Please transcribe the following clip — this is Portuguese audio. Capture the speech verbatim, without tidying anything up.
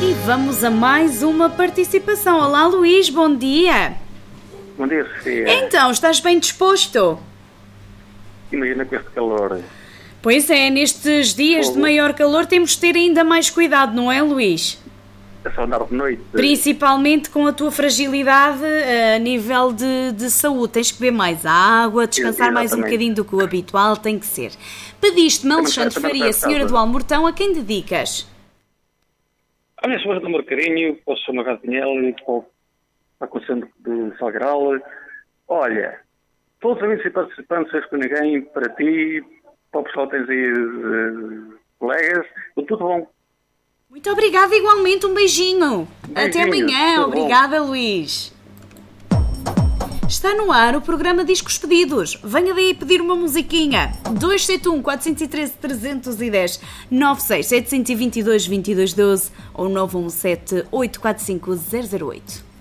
E vamos a mais uma participação. Olá, Luís, bom dia. Bom dia, Sofia. Então, estás bem disposto? Imagina com este calor. Pois é, nestes dias Fogo. de maior calor temos de ter ainda mais cuidado, não é, Luís? É só andar de noite. Principalmente com a tua fragilidade a nível de, de saúde. Tens que beber mais água, descansar mais um Exatamente. bocadinho do que o habitual, tem que ser. Pediste-me, Também Alexandre faz- também Faria, faz senhora falta. do Almortão, a quem dedicas? A minha esposa do meu carinho, para o Sr. Magado Pinhel e para o para a Conselho de Salgral. Olha, todos os amigos e participantes, seja com ninguém, para ti, para o pessoal que tens aí, eh, colegas, tudo bom. Muito obrigada, igualmente, um beijinho. Até Beijinho, amanhã, tudo bom. obrigada, Luís. Está no ar o programa Discos Pedidos. Venha daí pedir uma musiquinha. dois sete um, quatro um três, três um zero, nove seis, sete dois dois, dois dois um dois ou nove um sete, oito quatro cinco, zero zero oito.